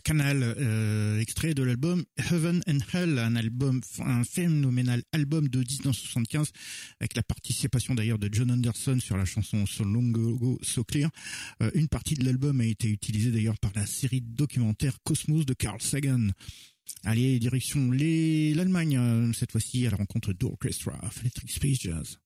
Canal, extrait de l'album Heaven and Hell, un phénoménal album de 1975 avec la participation d'ailleurs de John Anderson sur la chanson So Long Ago, So Clear. Une partie de l'album a été utilisée d'ailleurs par la série documentaire Cosmos de Carl Sagan. Allez, direction l'Allemagne, cette fois-ci à la rencontre d'Orchestra of Electric Space Jazz.